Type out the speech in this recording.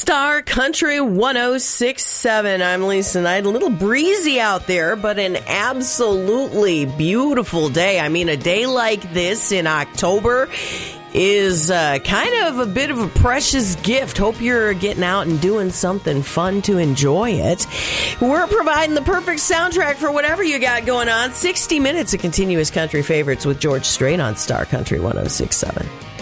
Star Country 106.7. I'm Lisa Knight. A little breezy out there, but an absolutely beautiful day. I mean, a day like this in October is kind of a bit of a precious gift. Hope you're getting out and doing something fun to enjoy it. We're providing the perfect soundtrack for whatever you got going on. 60 minutes of continuous country favorites with George Strait on Star Country 106.7.